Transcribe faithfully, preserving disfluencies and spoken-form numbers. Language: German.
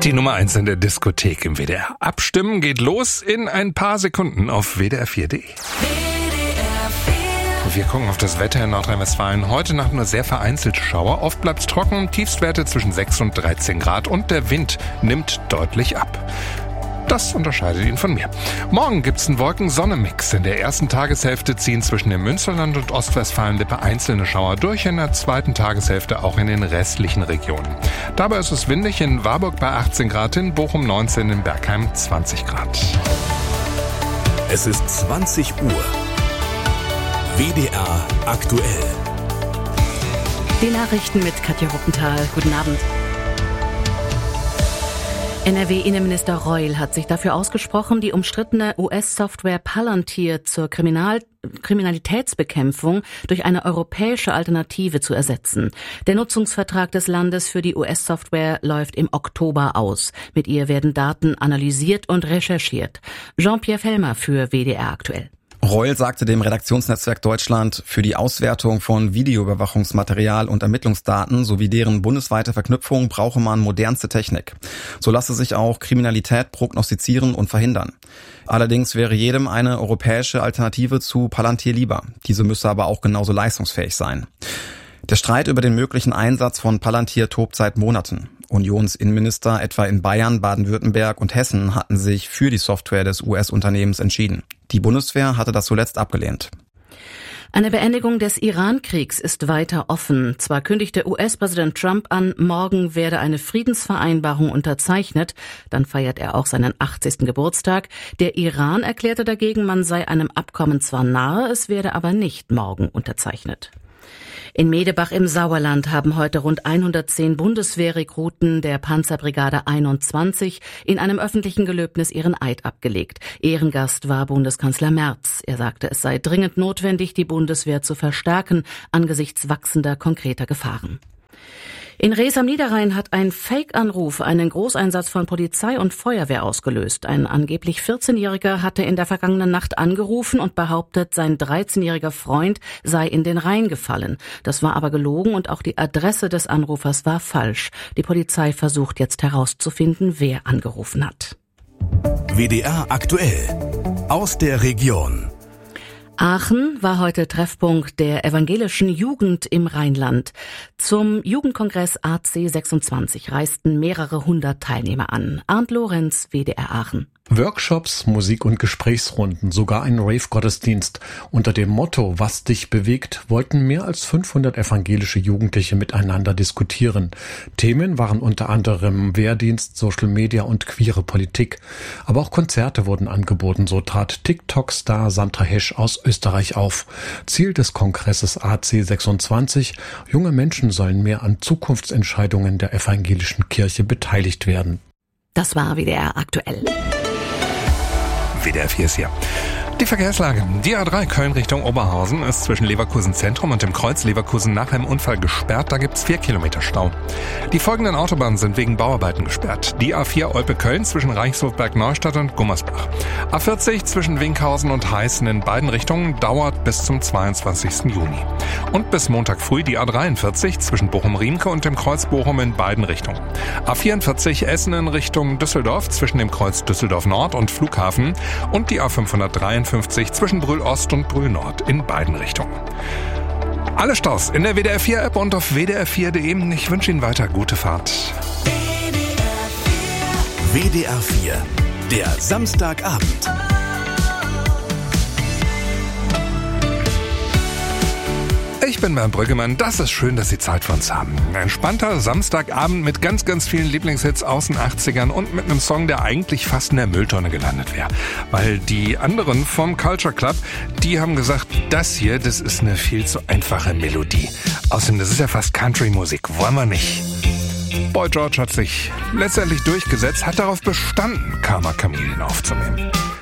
Die Nummer eins in der Diskothek im W D R. Abstimmen geht los in ein paar Sekunden auf w d r vier punkt d e. Wir gucken auf das Wetter in Nordrhein-Westfalen. Heute Nacht nur sehr vereinzelte Schauer. Oft bleibt es trocken, Tiefstwerte zwischen sechs und dreizehn Grad und der Wind nimmt deutlich ab. Das unterscheidet ihn von mir. Morgen gibt's einen Wolken-Sonne-Mix. In der ersten Tageshälfte ziehen zwischen dem Münsterland und Ostwestfalen-Lippe einzelne Schauer durch, in der zweiten Tageshälfte auch in den restlichen Regionen. Dabei ist es windig in Warburg bei achtzehn Grad, in Bochum neunzehn, in Bergheim zwanzig Grad. Es ist zwanzig Uhr. W D R aktuell. Die Nachrichten mit Katja Ruppenthal. Guten Abend. N R W-Innenminister Reul hat sich dafür ausgesprochen, die umstrittene U S-Software Palantir zur Kriminal- Kriminalitätsbekämpfung durch eine europäische Alternative zu ersetzen. Der Nutzungsvertrag des Landes für die U S-Software läuft im Oktober aus. Mit ihr werden Daten analysiert und recherchiert. Jean-Pierre Fellmer für W D R aktuell. Reul sagte dem Redaktionsnetzwerk Deutschland, für die Auswertung von Videoüberwachungsmaterial und Ermittlungsdaten sowie deren bundesweite Verknüpfung brauche man modernste Technik. So lasse sich auch Kriminalität prognostizieren und verhindern. Allerdings wäre jedem eine europäische Alternative zu Palantir lieber. Diese müsse aber auch genauso leistungsfähig sein. Der Streit über den möglichen Einsatz von Palantir tobt seit Monaten. Unionsinnenminister etwa in Bayern, Baden-Württemberg und Hessen hatten sich für die Software des U S-Unternehmens entschieden. Die Bundeswehr hatte das zuletzt abgelehnt. Eine Beendigung des Iran-Kriegs ist weiter offen. Zwar kündigte U S-Präsident Trump an, morgen werde eine Friedensvereinbarung unterzeichnet. Dann feiert er auch seinen achtzigsten Geburtstag. Der Iran erklärte dagegen, man sei einem Abkommen zwar nahe, es werde aber nicht morgen unterzeichnet. In Medebach im Sauerland haben heute rund hundertzehn Bundeswehrrekruten der Panzerbrigade einundzwanzig in einem öffentlichen Gelöbnis ihren Eid abgelegt. Ehrengast war Bundeskanzler Merz. Er sagte, es sei dringend notwendig, die Bundeswehr zu verstärken angesichts wachsender konkreter Gefahren. In Rees am Niederrhein hat ein Fake-Anruf einen Großeinsatz von Polizei und Feuerwehr ausgelöst. Ein angeblich vierzehnjähriger hatte in der vergangenen Nacht angerufen und behauptet, sein dreizehnjähriger Freund sei in den Rhein gefallen. Das war aber gelogen und auch die Adresse des Anrufers war falsch. Die Polizei versucht jetzt herauszufinden, wer angerufen hat. W D R aktuell. Aus der Region. Aachen war heute Treffpunkt der evangelischen Jugend im Rheinland. Zum Jugendkongress A C sechsundzwanzig reisten mehrere hundert Teilnehmer an. Arndt Lorenz, W D R Aachen. Workshops, Musik- und Gesprächsrunden, sogar ein Rave-Gottesdienst. Unter dem Motto »Was dich bewegt« wollten mehr als fünfhundert evangelische Jugendliche miteinander diskutieren. Themen waren unter anderem Wehrdienst, Social Media und queere Politik. Aber auch Konzerte wurden angeboten, so trat TikTok-Star Sandra Hesch aus Österreich auf. Ziel des Kongresses A C sechsundzwanzig: junge Menschen sollen mehr an Zukunftsentscheidungen der evangelischen Kirche beteiligt werden. Das war W D R aktuell. W D R vier ist hier. Die Verkehrslage. Die A drei Köln Richtung Oberhausen ist zwischen Leverkusen Zentrum und dem Kreuz Leverkusen nach einem Unfall gesperrt. Da gibt's vier Kilometer Stau. Die folgenden Autobahnen sind wegen Bauarbeiten gesperrt. Die A vier Olpe-Köln zwischen Reichshof-Berg-Neustadt und Gummersbach. A vierzig zwischen Winkhausen und Heißen in beiden Richtungen dauert bis zum zweiundzwanzigsten Juni. Und bis Montag früh die A dreiundvierzig zwischen Bochum-Riemke und dem Kreuz Bochum in beiden Richtungen. A vierundvierzig Essen in Richtung Düsseldorf zwischen dem Kreuz Düsseldorf Nord und Flughafen und die A fünfhundertdreiundfünfzig zwischen Brühl Ost und Brühl Nord in beiden Richtungen. Alle Staus in der W D R vier App und auf w d r vier punkt d e. Ich wünsche Ihnen weiter gute Fahrt. W D R vier, der Samstagabend. Ich bin Bernd Brüggemann. Das ist schön, dass Sie Zeit für uns haben. Ein entspannter Samstagabend mit ganz, ganz vielen Lieblingshits aus den achtzigern und mit einem Song, der eigentlich fast in der Mülltonne gelandet wäre. Weil die anderen vom Culture Club, die haben gesagt, das hier, das ist eine viel zu einfache Melodie. Außerdem, das ist ja fast Country-Musik. Wollen wir nicht. Boy George hat sich letztendlich durchgesetzt, hat darauf bestanden, Karma Chameleon aufzunehmen.